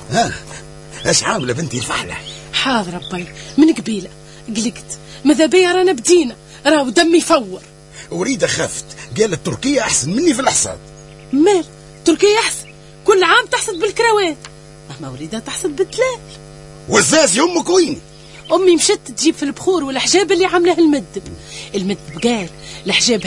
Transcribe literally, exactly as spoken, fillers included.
ها اش عامله بنتي الفحله؟ حاضر ربي من قبيله قلقت، ماذا بيا رانا بدينا، راهو دمي يفور. وريده خفت قالت تركيا احسن مني في الحصاد. مال تركيا احسن؟ كل عام تحصد بالكروات، اما وليدها تحصد بالدلال. وزازي امك وين؟ امي مشت تجيب في البخور والحجاب اللي عاملاه المدب. المدب قال الحجاب